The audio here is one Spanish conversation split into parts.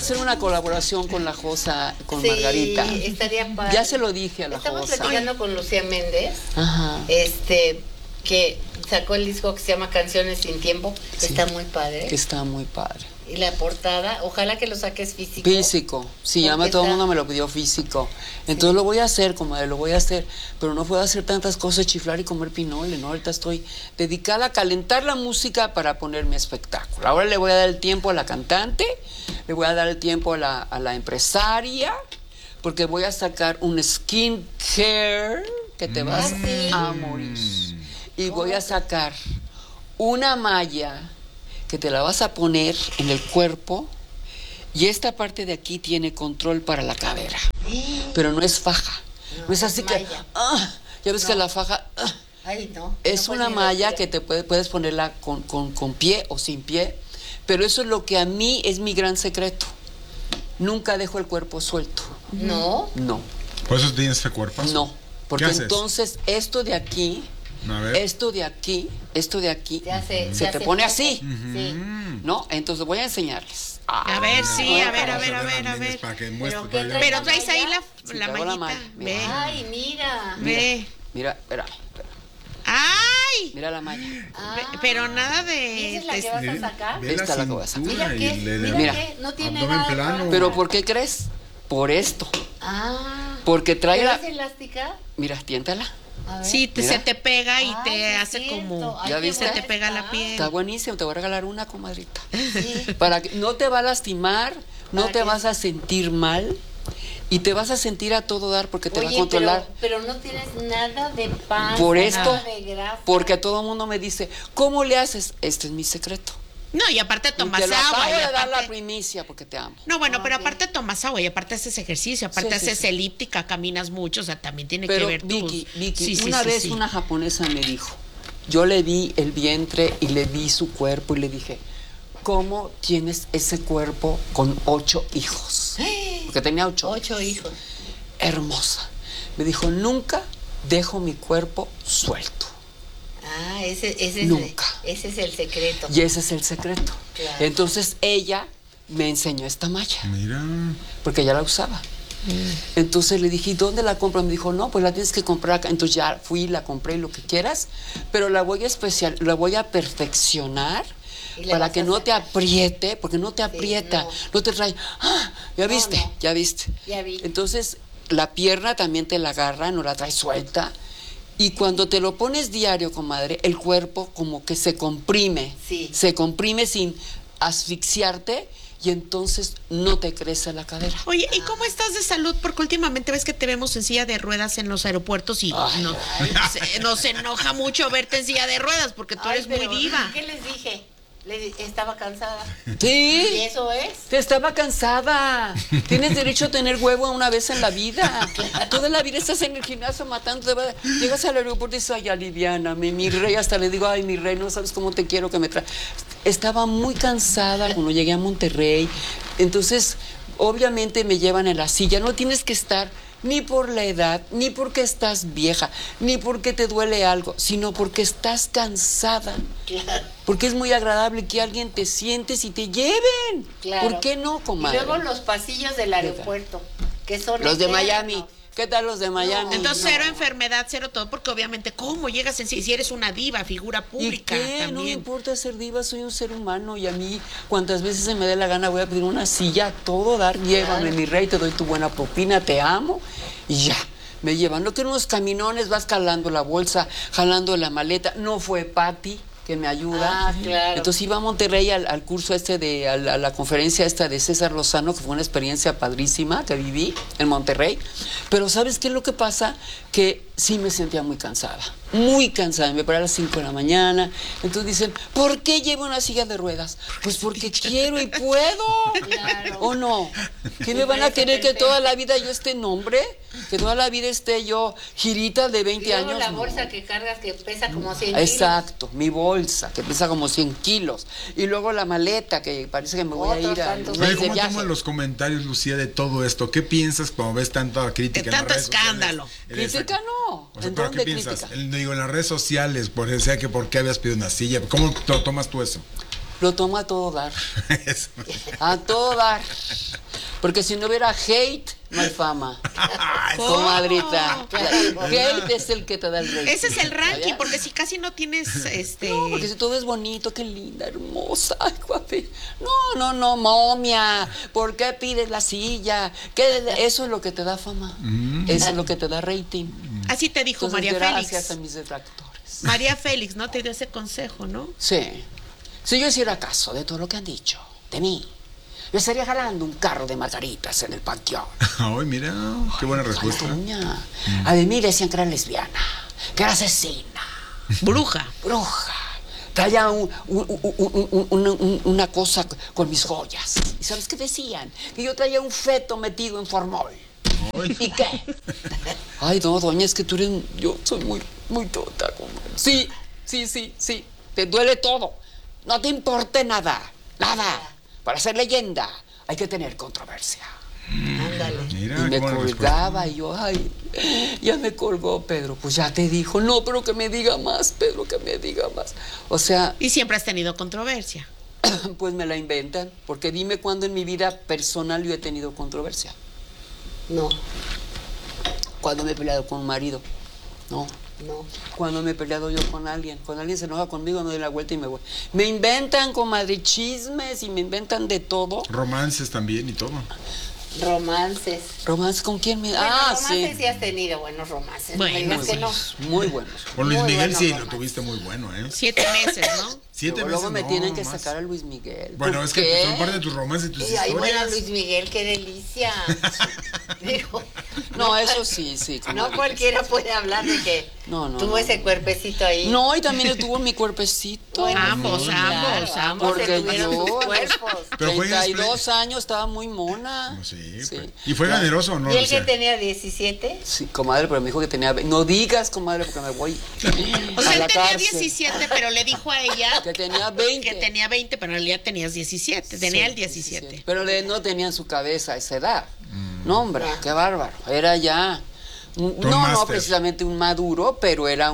hacer una colaboración con la Josa, con Sí, Margarita. estaría padre. Ya se lo dije a la Estamos Josa. platicando con Lucía Méndez, Ajá. que sacó el disco que se llama Canciones sin Tiempo. Sí. Está muy padre. Que está muy padre. Y la portada, ojalá que lo saques físico. Físico, sí, ya Porque todo el está- mundo me lo pidió físico. Entonces lo voy a hacer, comadre, lo voy a hacer. Pero no puedo hacer tantas cosas, chiflar y comer pinole, ¿no? Ahorita estoy dedicada a calentar la música para poner mi espectáculo. Ahora le voy a dar el tiempo a la cantante, le voy a dar el tiempo a la empresaria, porque voy a sacar un skin care que te vas sí. a morir. Y voy a sacar una malla que te la vas a poner en el cuerpo, y esta parte de aquí tiene control para la cadera, pero no es faja, no es así que ya ves que la faja Ay, no. es no una puedes malla respirar. que te puedes ponerla con pie o sin pie, pero eso es lo que a mí es mi gran secreto. Nunca dejo el cuerpo suelto. No. No, ¿Por eso tienes este cuerpo? no, porque ¿Qué haces? entonces esto de aquí, A ver. esto de aquí se te pone así, Sí. ¿no? Entonces voy a enseñarles. A ver, sí, a ver. Para que muestre. ¿Pero qué para- traes? Pero traes ahí Sí, la traigo la mallita. malla, Ve, Ay, mira. ve. Mira, espera, ¡Ay! mira la malla. Pero nada ¿Y de... esa es la que vas a sacar? Ve la Esta la que voy a sacar. cintura Mira y qué, mira Mira. qué, no tiene Abdomen nada. plano. Pero ¿por qué crees? Por esto. Ah. Porque trae ¿Pero la... es elástica? Mira, tiéntala. A ver. Sí, Mira. se te pega y Ay, te sí es hace cierto. como... Ay, ¿Ya qué viste? Se te buena pega la está. piel. Está buenísimo, te voy a regalar una, comadrita. Sí. Para que no te va a lastimar, no ¿Para te qué? vas a sentir mal y te vas a sentir a todo dar porque te va a Oye, controlar. pero no tienes nada de pan. Por esto, nada de grasa. porque todo el mundo me dice, ¿cómo le haces? Este es mi secreto. No, y aparte Y tomas te lo agua. acabo Y de dar la aparte... primicia porque te amo. No, bueno, pero Ok. aparte tomas agua y aparte haces ejercicio, aparte Sí, sí, haces sí. elíptica, caminas mucho, o sea, también tiene Pero que ver Vicky, Sí, sí, una sí, vez sí. una japonesa me dijo, yo le vi el vientre y le vi su cuerpo y le dije, ¿cómo tienes ese cuerpo con 8 hijos? Porque tenía 8. 8 hijos. Hermosa. Me dijo, nunca dejo mi cuerpo suelto. Ah, ese Nunca. Ese es el secreto. Y ese es el secreto. Claro. Entonces ella me enseñó esta malla, Mira. porque ella la usaba. Entonces le dije, ¿y dónde la compro? Me dijo, no, pues la tienes que comprar acá. Entonces ya fui, la compré, lo que quieras, pero la voy a la voy a perfeccionar Y la para vas que a no te sacar. apriete, porque no te aprieta, no. no te trae, ¡ah! ¿Ya No, viste? no. ¿Ya viste? Ya vi. Entonces la pierna también te la agarra, no la trae suelta. Y cuando te lo pones diario, comadre, el cuerpo como que se comprime. Sí. Se comprime sin asfixiarte y entonces no te crece la cadera. Oye, ¿y cómo estás de salud? Porque últimamente ves que te vemos en silla de ruedas en los aeropuertos y nos enoja mucho verte en silla de ruedas porque tú Ay, eres muy pero, diva. ¿Qué les dije? Estaba cansada. ¿Y Sí, eso es? te estaba cansada. Tienes derecho a tener huevo una vez en la vida. Toda la vida estás en el gimnasio matando. Llegas al aeropuerto y dices, ay, aliviáname, mi rey. Hasta le digo, ay, mi rey, no sabes cómo te quiero que me trae. Estaba muy cansada cuando llegué a Monterrey. Entonces, obviamente me llevan en la silla. No tienes que estar ni por la edad, ni porque estás vieja, ni porque te duele algo, sino porque estás cansada. Claro. Porque es muy agradable que alguien te sientes y te lleven. Claro. ¿Por qué no, Y comadre? luego los pasillos del aeropuerto, que son Los de eternos. Miami. ¿Qué tal los de Miami? Entonces, no. cero enfermedad, cero todo, porque obviamente, ¿cómo llegas en sí? Si eres una diva, figura ¿Y pública qué? No me también. importa ser diva, soy un ser humano y a mí, cuantas veces se me dé la gana, voy a pedir una silla, todo dar, llévame, mi rey, te doy tu buena propina, te amo, y ya, me llevan. No que en unos caminones vas jalando la bolsa, jalando la maleta, no fue Patti que me ayuda. Ah, claro. Entonces iba a Monterrey al curso a la conferencia esta de César Lozano, que fue una experiencia padrísima que viví en Monterrey. Pero ¿sabes qué es lo que pasa? Que sí me sentía muy cansada, me paré a las 5 de la mañana. Entonces dicen, ¿por qué llevo una silla de ruedas? Pues porque quiero y puedo. Claro. ¿O no? ¿Qué me van a querer que toda la vida yo esté en hombre? ¿Que toda la vida esté yo girita de 20 Y luego años? la No. bolsa que cargas que pesa como 100 kilos. Exacto, mi bolsa, que pesa como 100 kilos. Y luego la maleta, que parece que me voy a Otros ir a tantos. un Oye, mes de ¿cómo viaje. toman los comentarios, Lucía, de todo esto? ¿Qué piensas cuando ves tanta crítica? Tanto en las redes sociales? escándalo. Crítica no. O sea, ¿En ¿pero dónde qué piensas? crítica? Digo, en las redes sociales, por decir que por qué habías pedido una silla. ¿Cómo lo tomas tú eso? lo tomo a todo dar. Eso. A todo dar. Porque si no hubiera hate, no hay fama. Comadrita. Hate es el que te da el rating. Ese es el ranking, ¿Sabías? porque si casi no tienes No, porque si todo es bonito, qué linda, hermosa, ay, guapi. No, momia. ¿Por qué pides la silla? Eso es lo que te da fama. Eso es lo que te da rating. así te dijo Entonces, María gracias Félix. a mis detractores. María Félix, ¿no? Te dio ese consejo, ¿no? Sí. Si yo hiciera caso de todo lo que han dicho de mí, yo estaría jalando un carro de margaritas en el panteón. Ay, mira, qué buena respuesta. Doña. A de mí decían que era lesbiana, que era asesina, Bruja. bruja. Traía una cosa con mis joyas. ¿Y sabes qué decían? Que yo traía un feto metido en formol. Ay. ¿Y qué? Ay, no, doña, es que tú eres... Yo soy muy tonta. Sí. Te duele todo. No te importe nada. Para ser leyenda hay que tener controversia. Ándale. Mira, Y qué me buena colgaba y yo, ay, ya me colgó Pedro. Pues ya te dijo, no, pero que me diga más, Pedro, que me diga más. O sea, Y siempre has tenido controversia. pues me la inventan. Porque dime cuándo en mi vida personal yo he tenido controversia. No, Cuando me he peleado con un marido. No. no. Cuando me he peleado yo con alguien se enoja conmigo, no doy la vuelta y me voy. Me inventan, comadre, chismes y me inventan de todo. Romances también y todo. Romances. ¿Romance con quién? Bueno, romances sí has tenido buenos romances. Bueno, no digas que no. Muy buenos. Con Luis Muy Miguel bueno, sí romance. lo tuviste muy bueno, ¿eh? 7 meses, ¿no? 7 Luego, veces luego me no, tienen que más. sacar a Luis Miguel. Bueno, ¿Por es que qué? son parte de tus romances y tus Y ahí bueno, historias. Luis Miguel, qué delicia. Digo, No, eso sí, no comadre. cualquiera puede hablar de que No, no, tuvo no. ese cuerpecito ahí. No, y también estuvo en mi cuerpecito. Bueno, Ambos, sí, ambos. Porque se tuvieron yo, sus cuerpos. Pero fue 32 años, estaba muy mona. No, sí, Sí. pues. ¿Y fue generoso o no? ¿Y el que Lucía? tenía 17? Sí, comadre, pero me dijo que tenía... No digas, comadre, porque me voy O sea, a él la tenía cárcel. 17, pero le dijo a ella Que tenía 20. que tenía 20, pero en realidad tenías 17. Tenía Sí, el 17. Pero no tenía en su cabeza esa edad. No, hombre, qué bárbaro. Era ya... No máster. precisamente un maduro, pero era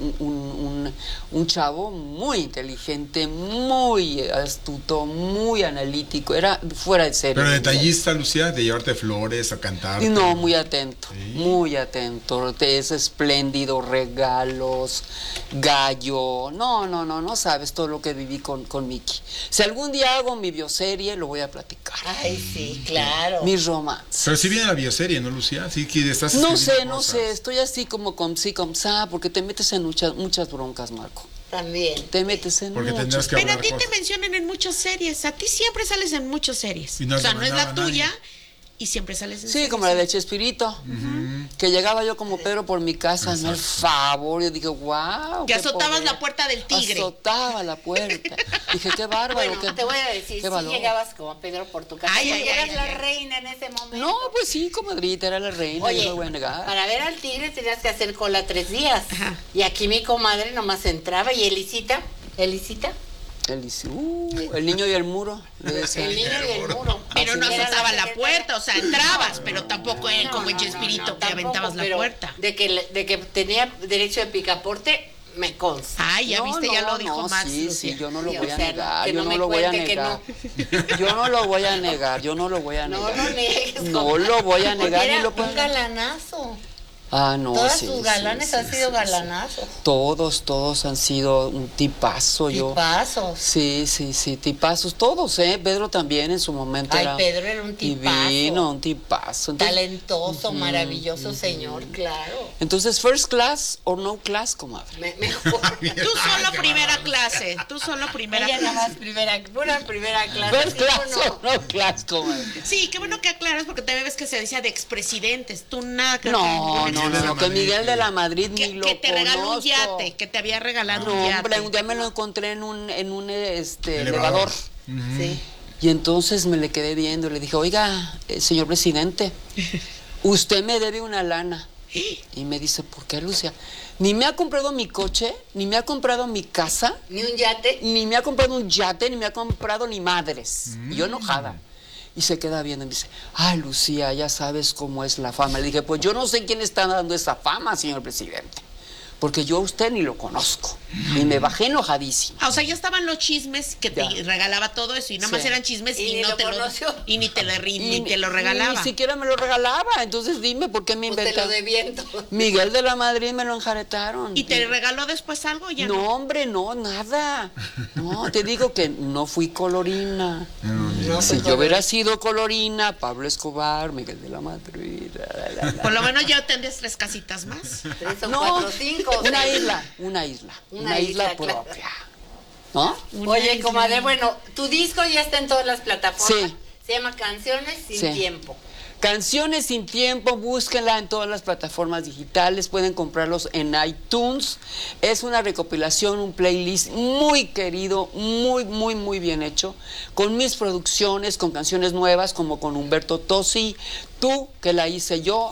un chavo muy inteligente, muy astuto, muy analítico. Era fuera de serie. Pero detallista, Lucía, de llevarte flores, a cantar. Y no, muy atento, Sí. muy atento. Es espléndido, regalos, gallo. No sabes todo lo que viví con Miki. Si algún día hago mi bioserie, lo voy a platicar. Ay, sí, claro. Mis romances. Pero sí viene la bioserie, ¿no, Lucía? Sí que estás No escribiendo sé, cosas. estoy así como sa, porque te metes en muchas broncas, Marco. También. Te metes en Porque muchas. tendrás que Pero a hablar ti te cosas. mencionan en muchas series. A ti siempre sales en muchas series. Y no O sea, has no es la demandado a nadie. tuya y siempre sales en Sí, series. como la de Chespirito, que llegaba yo como Pedro por mi casa, no el favor, yo dije, wow. Que azotabas la puerta del tigre. Azotaba la puerta. Dije, qué bárbaro. Bueno, qué, te voy a decir, qué sí valor. llegabas como Pedro por tu casa. Ay, Tú ay, eras ay, la ay. reina en ese momento. No, pues sí, comadrita, era la reina, Oye, yo lo voy a negar. para ver al tigre tenías que hacer cola 3 días. Ajá. Y aquí mi comadre nomás entraba y Elisita, Él dice, el niño y el muro. Le decía. el niño y el muro. Pero no Era azotaba la secretaria. puerta, o sea, entrabas, pero tampoco era No, como en no, Chespirito no, que tampoco, aventabas la pero puerta. De que tenía derecho de picaporte, me consta. Ay, ya viste, ya lo dijo Max. Sí, Lucía. sí, yo no lo Sí, voy o a sea, negar, que yo no no me lo voy a cuente que negar. Yo no lo voy a negar, yo no lo voy a No negar. lo niegues. No comadre, lo voy a porque negar, era ni lo puedo un negar. galanazo. Ah, no, Todas sí, sus sí, galanes sí, han sido sí, galanazos. sí. Todos han sido un tipazo, yo. Tipazos. Sí, tipazos, todos, ¿eh? Pedro también en su momento Ay, era Pedro era un tipazo. divino, un tipazo. Entonces, Talentoso, maravilloso señor, claro. entonces, first class or no class, comadre. Mejor. Tú solo primera clase, tú solo primera Ella nada clase. más primera clase. First ¿sí o class no? or no class, comadre. Sí, qué bueno que aclaras porque también ves que se decía de expresidentes. Tú nada que ver con No, ningún no, de la no, que Madrid, Miguel de la Madrid ni lo que te regaló un conozco. yate, que te había regalado No, un yate. hombre, un día me lo encontré en un elevador. Elevador. Sí. Y entonces me le quedé viendo y le dije, oiga, señor presidente, usted me debe una lana. Y me dice, ¿por qué, Lucia? Ni me ha comprado mi coche, ni me ha comprado mi casa, Ni un yate. ni me ha comprado un yate, ni me ha comprado ni madres. Y yo enojada. Y se queda viendo y me dice, ay, Lucía, ya sabes cómo es la fama. Le dije, pues yo no sé quién está dando esa fama, señor presidente. porque yo a usted ni lo conozco. Y me bajé enojadísima. O sea, ya estaban los chismes que te Ya. regalaba todo eso y nada más Sí. eran chismes Y y ni no lo te lo conoció. y ni te lo Ni regalaba. siquiera me lo regalaba. Entonces dime por qué me Pues te lo inventaron. debiendo. Miguel de la Madrid me lo enjaretaron. ¿Y te regaló después algo? Ya No, hombre, no, nada. No, te digo que no fui colorina. No, Si pues, yo hubiera sido colorina, Pablo Escobar, Miguel de la Madrid. Por lo menos ya tendrías 3 casitas más. 3 o No, 4 o 5. una isla. Una Una isla isla, claro. propia. ¿No? Oye, isla. comadre, bueno, tu disco ya está en todas las plataformas. Sí. Se llama Canciones sin Sí. tiempo. Canciones sin tiempo, búsquenla en todas las plataformas digitales, pueden comprarlos en iTunes. Es una recopilación, un playlist muy querido, muy bien hecho, con mis producciones, con canciones nuevas, como con Humberto Tosi, Tú, que la hice yo,